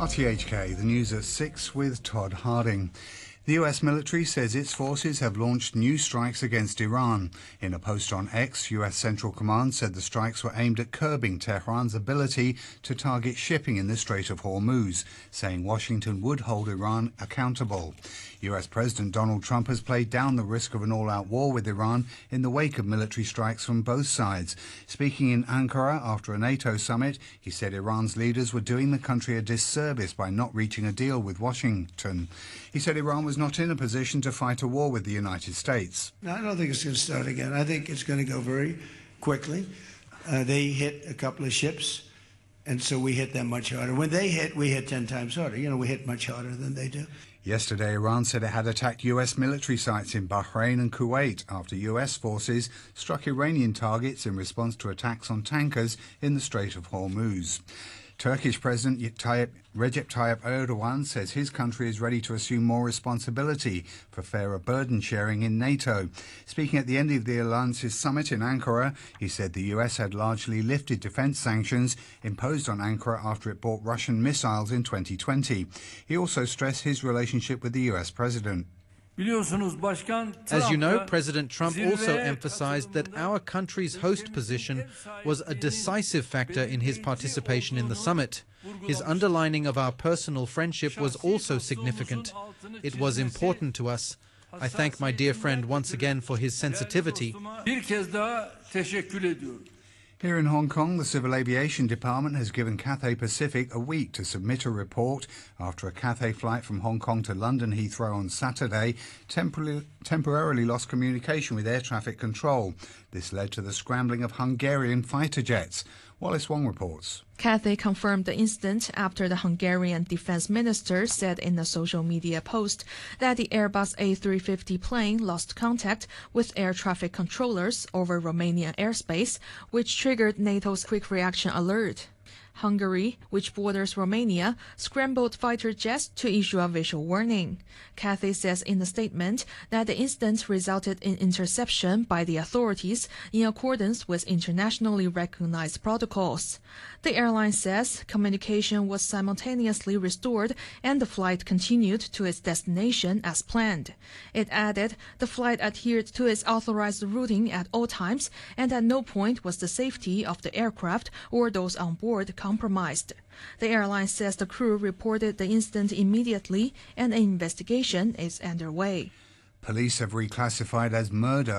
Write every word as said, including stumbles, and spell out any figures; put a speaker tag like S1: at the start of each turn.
S1: R T H K, the news at six with Todd Harding. The U S military says its forces have launched new strikes against Iran. In a post on X, U S Central Command said the strikes were aimed at curbing Tehran's ability to target shipping in the Strait of Hormuz, saying Washington would hold Iran accountable. U S President Donald Trump has played down the risk of an all-out war with Iran in the wake of military strikes from both sides. Speaking in Ankara after a NATO summit, he said Iran's leaders were doing the country a disservice by not reaching a deal with Washington. He said Iran was not in a position to fight a war with the United States.
S2: No, I don't think it's going to start again. I think it's going to go very quickly. Uh, they hit a couple of ships, and so we hit them much harder. When they hit, we hit ten times harder. You know, we hit much harder than they do.
S1: Yesterday, Iran said it had attacked U S military sites in Bahrain and Kuwait after U S forces struck Iranian targets in response to attacks on tankers in the Strait of Hormuz. Turkish President Tayyip, Recep Tayyip Erdogan says his country is ready to assume more responsibility for fairer burden sharing in NATO. Speaking at the end of the alliance's summit in Ankara, he said the U S had largely lifted defence sanctions imposed on Ankara after it bought Russian missiles in twenty twenty. He also stressed his relationship with the U S president.
S3: As you know, President Trump also emphasized that our country's host position was a decisive factor in his participation in the summit. His underlining of our personal friendship was also significant. It was important to us. I thank my dear friend once again for his sensitivity.
S1: Here in Hong Kong, the Civil Aviation Department has given Cathay Pacific a week to submit a report after a Cathay flight from Hong Kong to London Heathrow on Saturday temporarily, temporarily lost communication with air traffic control. This led to the scrambling of Hungarian fighter jets. Wallace Wong reports.
S4: Cathay confirmed the incident after the Hungarian defense minister said in a social media post that the Airbus A three fifty plane lost contact with air traffic controllers over Romanian airspace, which triggered NATO's quick reaction alert. Hungary, which borders Romania, scrambled fighter jets to issue a visual warning. Cathay says in a statement that the incident resulted in interception by the authorities in accordance with internationally recognized protocols. The airline says communication was simultaneously restored and the flight continued to its destination as planned. It added the flight adhered to its authorized routing at all times, and at no point was the safety of the aircraft or those on board compromised. The airline says the crew reported the incident immediately and an investigation is underway.
S1: Police have reclassified as murder